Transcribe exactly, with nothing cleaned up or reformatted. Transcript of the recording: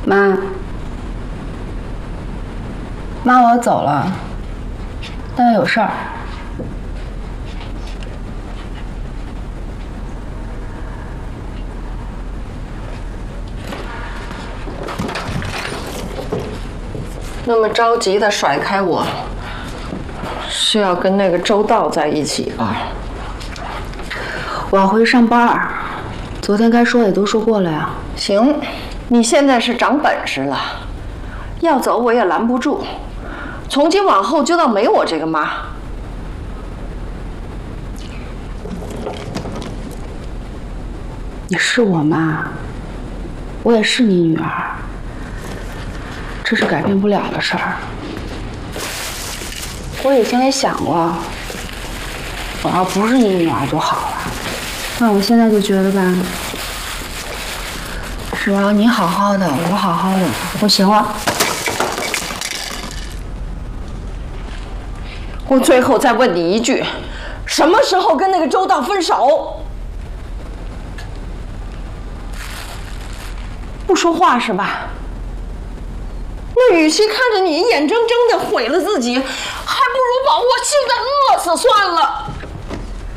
妈，妈，我走了，但有事儿。 那么着急的甩开我，是要跟那个周道在一起吧？ 我要回去上班，昨天该说也都说过了呀。 行，你现在是长本事了，要走我也拦不住。从今往后就当没我这个妈。 你是我妈，我也是你女儿，这是改变不了的事儿。我以前也想过，我要不是你女儿就好了。但我现在就觉得吧，只要你好好的，我好好的就行了。 我最后再问你一句，什么时候跟那个周道分手？不说话是吧？那与其看着你眼睁睁的毁了自己，还不如把我现在饿死算了。